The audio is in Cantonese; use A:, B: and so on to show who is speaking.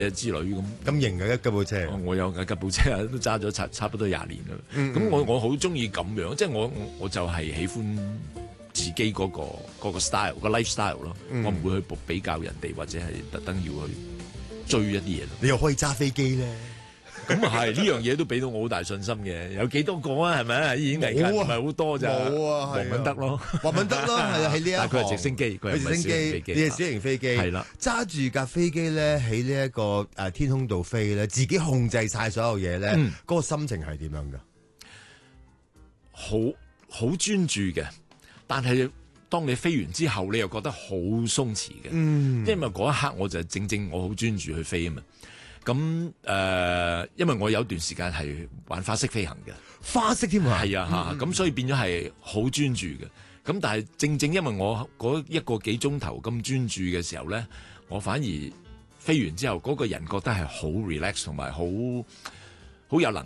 A: 之類
B: 咁型嘅吉普車。
A: 我有架吉普車都揸咗差不多20年啦。咁我好中意咁樣，即係我就係喜歡自己嗰個 style 個 lifestyle 咯。我唔會去比較人哋或者係特登要去追一啲嘢。
B: 你又可以揸飛機咧？
A: 咁啊係呢樣嘢都俾到我好大信心嘅。有幾多個啊？係咪啊？演藝界唔係好多咋？
B: 冇啊，
A: 黃敏德咯，
B: 黃敏德咯，係啊，喺呢一行。
A: 但係佢係直升機，佢係唔係小型飛機？
B: 你係小型飛機，
A: 係啦，
B: 揸住架飛機咧喺呢一個天空度飛咧，自己控制晒所有嘢咧，嗰個心情係點樣噶？
A: 好專注嘅，但係當你飛完之後，你又覺得好鬆弛嘅。因為嗰一刻我就正我好專注去飛啊嘛。咁因為我有段時間係玩花式飛行嘅，
B: 花式添啊，
A: 係啊嚇，咁所以變咗係好專注嘅。咁但係正因為我嗰1個幾鐘頭咁專注嘅時候咧，我反而飛完之後嗰個人覺得係好 relax 同埋好有能